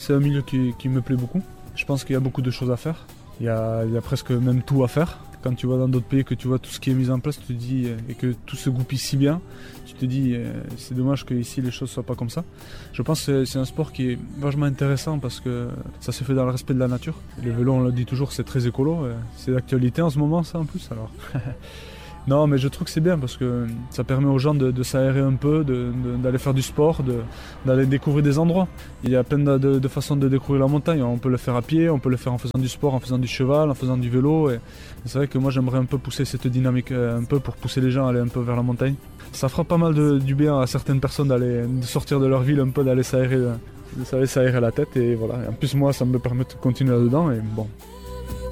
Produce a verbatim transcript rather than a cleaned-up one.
c'est un milieu qui, qui me plaît beaucoup. Je pense qu'il y a beaucoup de choses à faire. Il y a, il y a presque même tout à faire. Quand tu vas dans d'autres pays, que tu vois tout ce qui est mis en place, tu te dis, et que tout se goupille si bien, tu te dis c'est dommage qu'ici les choses ne soient pas comme ça. Je pense que c'est un sport qui est vachement intéressant parce que ça se fait dans le respect de la nature. Le vélo, on le dit toujours, c'est très écolo. C'est d'actualité en ce moment, ça en plus. Alors. Non, mais je trouve que c'est bien parce que ça permet aux gens de, de s'aérer un peu, de, de, d'aller faire du sport, de, d'aller découvrir des endroits. Il y a plein de, de, de façons de découvrir la montagne. On peut le faire à pied, on peut le faire en faisant du sport, en faisant du cheval, en faisant du vélo. Et c'est vrai que moi j'aimerais un peu pousser cette dynamique un peu pour pousser les gens à aller un peu vers la montagne. Ça fera pas mal de, du bien à certaines personnes d'aller de sortir de leur ville un peu, d'aller s'aérer, d'aller s'aérer la tête. Et voilà. Et en plus moi ça me permet de continuer là-dedans. Et bon.